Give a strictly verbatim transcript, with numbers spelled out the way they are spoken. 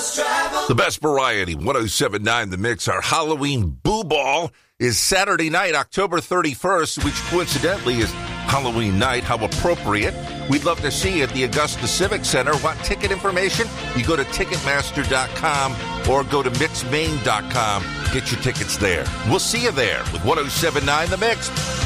Just travel. The best variety, one oh seven point nine The Mix. Our Halloween Boo Ball is Saturday night, October thirty-first, which coincidentally is Halloween night. How appropriate. We'd love to see you at the Augusta Civic Center. Want ticket information? You go to Ticketmaster dot com or go to Mix Maine dot com. Get your tickets there. We'll see you there with one oh seven point nine The Mix.